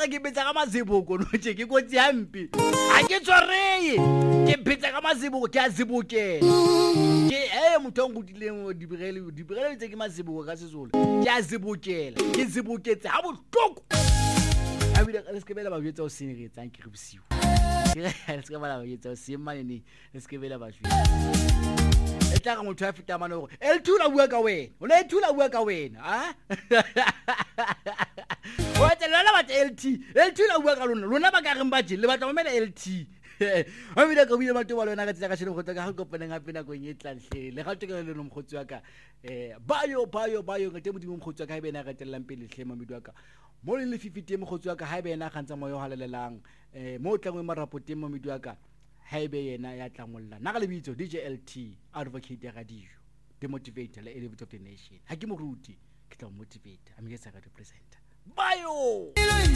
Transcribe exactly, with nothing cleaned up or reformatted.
ga ke betsa ga maziboko no tse ke kotsi hampi a ke tsoreye ke betsa ga maziboko ke a zibokela ke eh motho go dileng dibirele dibirele tse ke maziboko ka sesole ke a zibokela ke ziboketse ha botloko a bile le skebela ba yetsa o senegetsang ke re bosiu ke le skebela ba yetsa o semane ne le skebela ba shwe e tla ga motho a feta mane gore el thula bua ka wena o le thula bua ka wena ha o tla la ba L T el thula bua ka lona lona ba ka reng ba je le batla momela L T a bile ka bile batho ba lona ka tsela ka shelo go tla ga go pena ngape na go nyetla hle le ga tokelo le no mkhotsi wa ka eh bayo bayo bayo ngate modimo mkhotsi wa ka ha bena ga tellang pele hle mamedi wa ka mo le fifty mkhotsi wa ka ha bena gantsa mo yo halelelang eh mo tlangwe marapoteng mamedi wa ka haebe yena ya tlangolla na ga le bitso D J L T advocate ya radio the motivator le elevator of the nation ha ke mo ruti ke tla motivate I'm here to represent bayo